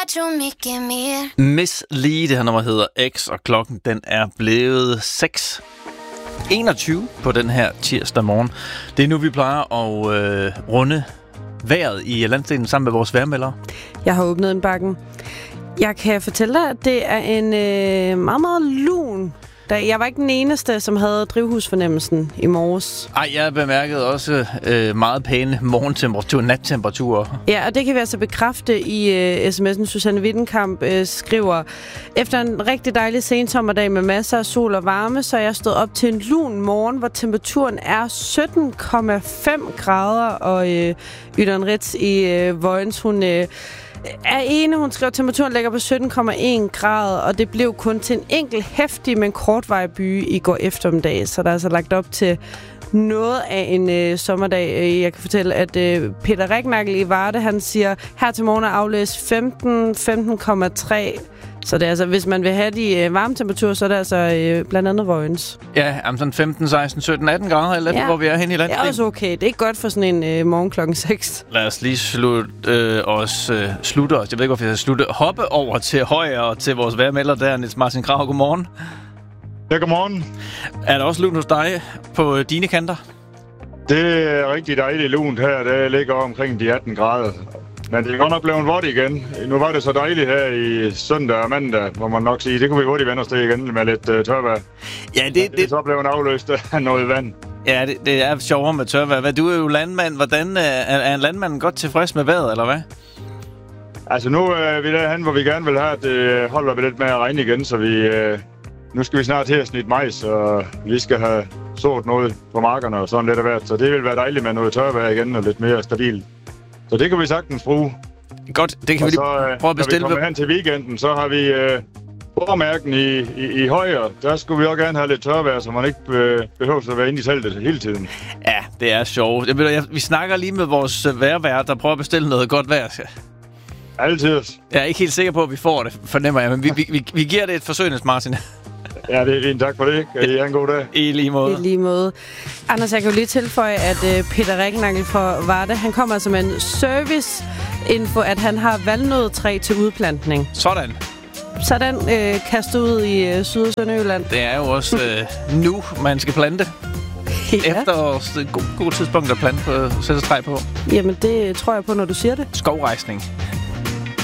Miss Lee, det her nummer hedder X, og klokken den er blevet 6:21 på den her tirsdag morgen. Det er nu, vi plejer at runde vejret i landsdelen sammen med vores vejrmeldere. Jeg har åbnet en bakken. Jeg kan fortælle dig, at det er en meget, meget lun dag. Jeg var ikke den eneste, som havde drivhusfornemmelsen i morges. Ej, jeg bemærkede også meget pæne morgentemperaturer, nattemperaturer. Ja, og det kan vi altså bekræfte i sms'en. Susanne Wittenkamp skriver, efter en rigtig dejlig sensommerdag med masser af sol og varme, så er jeg stået op til en lun morgen, hvor temperaturen er 17,5 grader, og Ytteren Ritz i Vojens, hun er ene. Hun skriver, at temperaturen ligger på 17,1 grader, og det blev kun til en enkelt heftig, men kortvarig byge i går eftermiddag. Så der er altså lagt op til noget af en sommerdag. Jeg kan fortælle, at Peter Regnagel i Varde, han siger, her til morgen er aflæst 15,3. Så det er altså, hvis man vil have de varme temperaturer, så er det altså blandt andet Vojens. Ja, sådan 15, 16, 17, 18 grader, eller ja, hvor vi er henne i landet. Det er også okay. Det er ikke godt for sådan en morgen klokken 6. Lad os lige slutte os. Jeg ved ikke, hvorfor jeg skal hoppe over til højre og til vores vejrmelder der, Niels Martin Krag. Godmorgen. Ja, godmorgen. Er der også lunt hos dig på dine kanter? Det er rigtig dejligt lunt her. Det ligger omkring de 18 grader. Men det er godt nok blevet vådt igen. Nu var det så dejligt her i søndag og mandag, hvor man nok sige, det kunne vi hurtigt vende os til igen med lidt tørvejr. Ja, det er så blevet afløst af noget vand. Ja, det er sjovere med tørvejr. Du er jo landmand. Hvordan er en landmand godt tilfreds med vejret, eller hvad? Altså nu er vi derhen, hvor vi gerne vil have, at det holder vi lidt med at regne igen, så nu skal vi snart til at snitte majs, og vi skal have sået noget på markerne og sådan lidt af hvert. Så det vil være dejligt med noget tørvejr igen og lidt mere stabilt. Så det kan vi sagtens bruge. Godt, det kan vi lige prøve at bestille. Når vi kommer hen til weekenden, så har vi bormærken i højre. Der skulle vi også gerne have lidt tørvejr, så man ikke behøver at være inde i teltet hele tiden. Ja, det er sjovt. Vi snakker lige med vores vejrvært, der prøver at bestille noget godt vejr. Altid. Jeg er ikke helt sikker på, at vi får det, fornemmer jeg, men vi giver det et forsøg, Niels Martin. Ja, det er fint. Tak for det. Kan I have en god dag? I lige måde. I lige måde. Anders, jeg kan jo lige tilføje, at Peter Regnagel fra Varde, han kommer altså med en service-info, at han har valnødetræ til udplantning. Sådan. Så den kastet ud i Syd- og Sønderjylland. Det er jo også nu, man skal plante. Ja. Efter et god tidspunkt at plante på, sætte træ på. Jamen, det tror jeg på, når du siger det. Skovrejsning.